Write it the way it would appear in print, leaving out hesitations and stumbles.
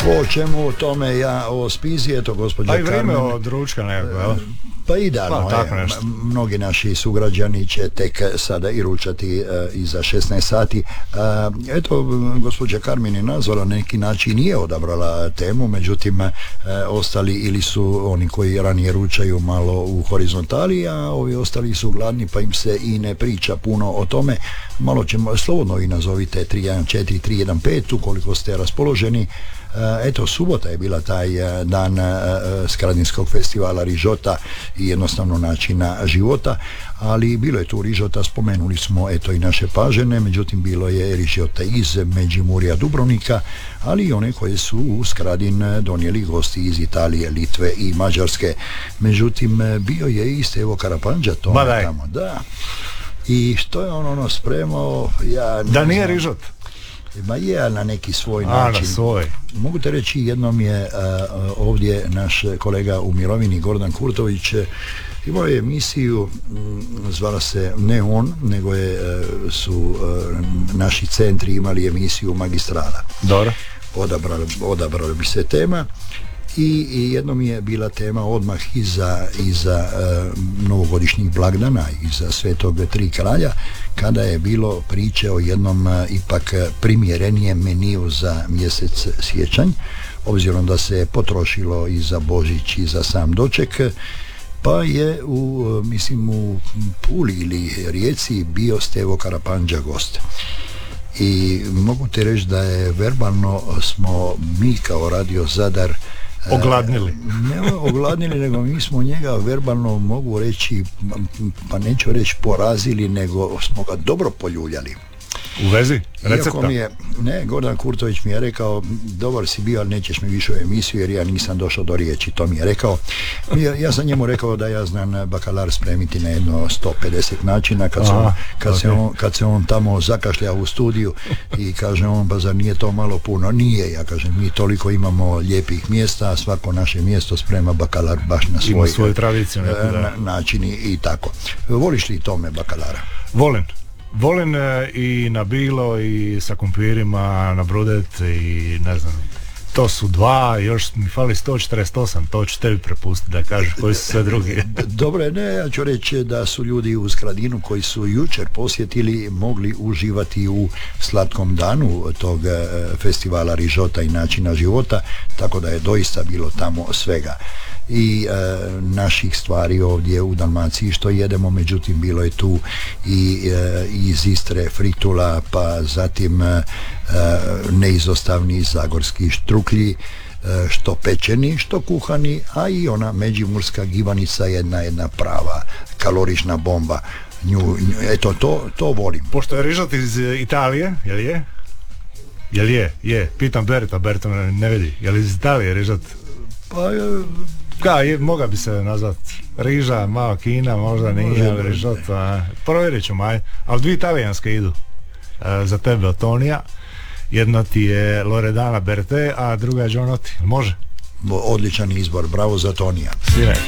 O čemu o tome ja o spizi, eto gospođa Carmen. Pa i vrijeme Carmen, od ručka nekako, jel? pa idealno, mnogi naši sugrađani će tek sada i ručati iza 16 sati. Eto, gospođa Carmen je nazvala, na neki način nije odabrala temu, međutim ostali ili su oni koji ranije ručaju malo u horizontali, a ovi ostali su gladni pa im se i ne priča puno o tome. Malo ćemo, slobodno i nazovite 314 315 ukoliko ste raspoloženi. Eto, subota je bila taj dan Skradinskog festivala rižota i jednostavno načina života, ali bilo je tu rižota, spomenuli smo eto i naše Pažene, međutim bilo je rižota iz Međimurja, Dubrovnika, ali i one koje su u Skradin donijeli gosti iz Italije, Litve i Mađarske. Međutim, bio je i Stevo Karapandža tamo, da. I što je on spremao, ja ne da nije znam. rižot. Ma je na neki svoj način. Mogu te reći, jednom je ovdje naš kolega u mirovini Gordan Kurtović imao je emisiju, zvala se ne on, nego su naši centri imali emisiju Magistrala. Dobro. Odabrala bi se tema i jednom je bila tema odmah iza novogodišnjih blagdana, iza Svetog Tri kralja, kada je bilo priče o jednom ipak primjerenijem meniju za mjesec siječanj, obzirom da se potrošilo i za Božić i za sam doček, pa je u Puli ili Rijeci bio Stevo Karapandža gost. I mogu ti reći da je verbalno smo mi kao Radio Zadar ogladnili. Ne ogladnili, nego mi smo njega verbalno, mogu reći, pa neću reći porazili, nego smo ga dobro poljuljali. U vezi recepta? Gordan Kurtović mi je rekao, dobar si bio, ali nećeš mi više u emisiju jer ja nisam došao do riječi, to mi je rekao. Ja sam njemu rekao da ja znam bakalar spremiti na jedno 150 načina, kad se on tamo zakašlja u studiju i kaže on, pa zar nije to malo puno? Nije, ja kažem, mi toliko imamo lijepih mjesta, a svako naše mjesto sprema bakalar baš na svoj tradiciju, način i tako. Voliš li tome bakalara? Volim i na bilo i sa kumpirima, na brudet i ne znam, to su dva, još mi fali 148, to ću tebi prepustiti da kažeš koji su sve drugi. Dobro, ja ću reći da su ljudi u Skradinu koji su jučer posjetili mogli uživati u slatkom danu tog festivala rižota i načina života, tako da je doista bilo tamo svega i naših stvari ovdje u Dalmaciji što jedemo, međutim bilo je tu i iz Istre fritula, pa zatim neizostavni zagorski štruklji, što pečeni, što kuhani, a i ona međimurska gibanica, jedna prava kalorična bomba. Eto, to volim. Pošto je rižot iz Italije, jel je? Pitam Berta me ne vidi, je li iz Italije rižot? Pa moga bi se nazvati riža, malo Kina, možda nije, ali rižot, provjerit ću ali dvije italijanske idu za tebe od Tonija. Jedna ti je Loredana Bertè, a druga je Giovanotti. Može? Odličan izbor, bravo za Tonija. Sire.